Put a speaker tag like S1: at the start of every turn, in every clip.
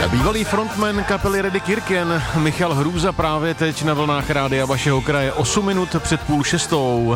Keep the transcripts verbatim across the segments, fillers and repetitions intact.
S1: Bývalý frontman kapely Reddy Kirken Michal Hrůza právě teď na vlnách rádia vašeho kraje osm minut před půl šestou.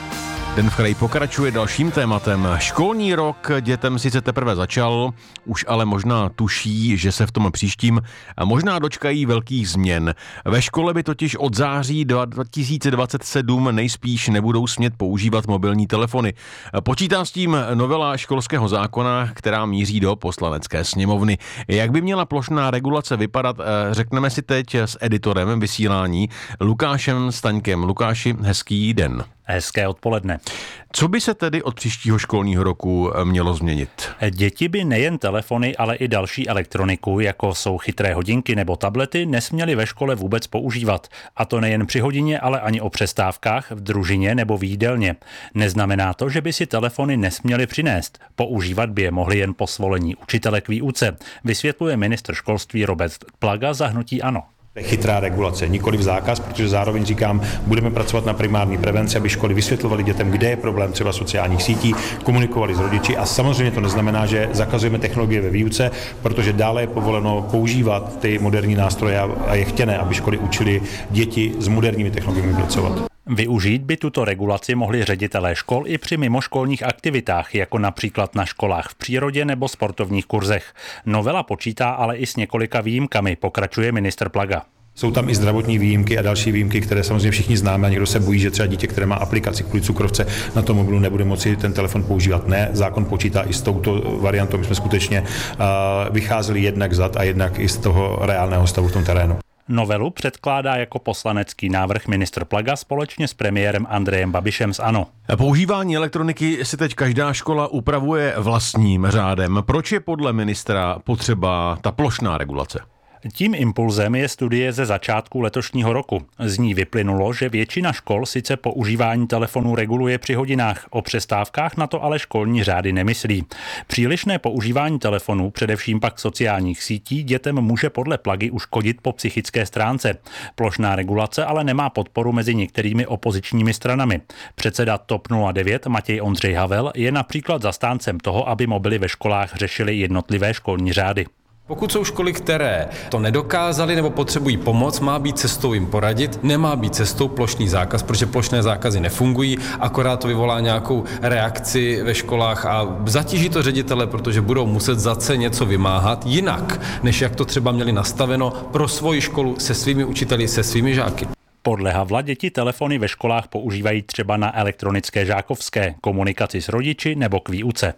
S1: Den v kraji pokračuje dalším tématem. Školní rok dětem sice teprve začal, už ale možná tuší, že se v tom příštím možná dočkají velkých změn. Ve škole by totiž od září dva tisíce dvacet sedm nejspíš nebudou smět používat mobilní telefony. Počítá s tím novela školského zákona, která míří do Poslanecké sněmovny. Jak by měla plošná regulace vypadat, řekneme si teď s editorem vysílání Lukášem Staňkem. Lukáši, hezký den.
S2: Hezké odpoledne.
S1: Co by se tedy od příštího školního roku mělo změnit?
S2: Děti by nejen telefony, ale i další elektroniku, jako jsou chytré hodinky nebo tablety, nesměly ve škole vůbec používat. A to nejen při hodině, ale ani o přestávkách, v družině nebo v jídelně. Neznamená to, že by si telefony nesměli přinést. Používat by je mohli jen po svolení učitele k výuce, vysvětluje ministr školství Robert Plaga za hnutí ANO.
S3: Chytrá regulace, nikoliv zákaz, protože zároveň říkám, budeme pracovat na primární prevenci, aby školy vysvětlovaly dětem, kde je problém třeba sociálních sítí, komunikovali s rodiči a samozřejmě to neznamená, že zakazujeme technologie ve výuce, protože dále je povoleno používat ty moderní nástroje a je chtěné, aby školy učily děti s moderními technologiemi pracovat.
S2: Využít by tuto regulaci mohli ředitelé škol i při mimoškolních aktivitách, jako například na školách v přírodě nebo sportovních kurzech. Novela počítá ale i s několika výjimkami, pokračuje ministr Plaga.
S3: Jsou tam i zdravotní výjimky a další výjimky, které samozřejmě všichni známe a někdo se bojí, že třeba dítě, které má aplikaci kvůli cukrovce na tom mobilu, nebude moci ten telefon používat. Ne, zákon počítá i s touto variantou. My jsme skutečně uh, vycházeli jednak z dat a jednak i z toho reálného stavu v tom terénu.
S2: Novelu předkládá jako poslanecký návrh ministr Plaga společně s premiérem Andrejem Babišem z ANO.
S1: Používání elektroniky si teď každá škola upravuje vlastním řádem. Proč je podle ministra potřeba ta plošná regulace?
S2: Tím impulzem je studie ze začátku letošního roku. Z ní vyplynulo, že většina škol sice používání telefonů reguluje při hodinách, o přestávkách na to ale školní řády nemyslí. Přílišné používání telefonů, především pak sociálních sítí, dětem může podle Plagy uškodit po psychické stránce. Plošná regulace ale nemá podporu mezi některými opozičními stranami. Předseda T O P nula devět Matěj Ondřej Havel je například zastáncem toho, aby mobily ve školách řešily jednotlivé školní řády.
S4: Pokud jsou školy, které to nedokázaly nebo potřebují pomoc, má být cestou jim poradit, nemá být cestou plošný zákaz, protože plošné zákazy nefungují, akorát to vyvolá nějakou reakci ve školách a zatíží to ředitele, protože budou muset zase něco vymáhat jinak, než jak to třeba měli nastaveno pro svoji školu se svými učiteli, se svými žáky.
S2: Podle Havla děti telefony ve školách používají třeba na elektronické žákovské, komunikaci s rodiči nebo k výuce.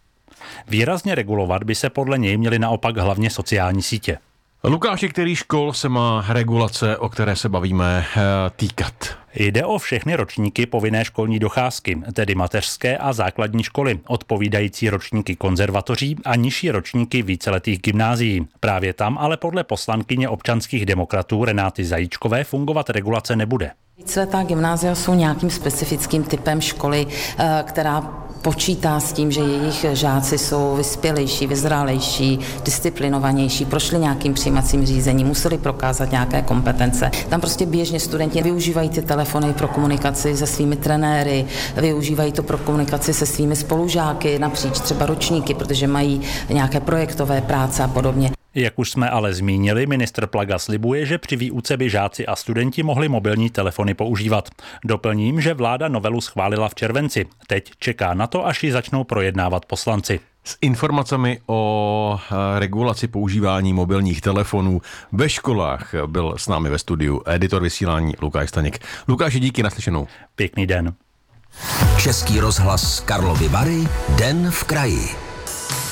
S2: Výrazně regulovat by se podle něj měly naopak hlavně sociální sítě.
S1: Lukáši, který škol se má regulace, o které se bavíme, týkat?
S2: Jde o všechny ročníky povinné školní docházky, tedy mateřské a základní školy, odpovídající ročníky konzervatoří a nižší ročníky víceletých gymnázií. Právě tam ale podle poslankyně občanských demokratů Renáty Zajíčkové fungovat regulace nebude.
S5: Víceletá gymnázia jsou nějakým specifickým typem školy, která počítá s tím, že jejich žáci jsou vyspělejší, vyzrálejší, disciplinovanější, prošli nějakým přijímacím řízením, museli prokázat nějaké kompetence. Tam prostě běžně studenti využívají ty telefony pro komunikaci se svými trenéry, využívají to pro komunikaci se svými spolužáky, napříč třeba ročníky, protože mají nějaké projektové práce a podobně.
S2: Jak už jsme ale zmínili, ministr Plaga slibuje, že při výuce by žáci a studenti mohli mobilní telefony používat. Doplním, že vláda novelu schválila v červenci. Teď čeká na to, až ji začnou projednávat poslanci.
S1: S informacemi o regulaci používání mobilních telefonů ve školách byl s námi ve studiu editor vysílání Lukáš Staněk. Lukáši, díky, naslyšenou.
S2: Pěkný den.
S6: Český rozhlas Karlovy Vary, Den v kraji.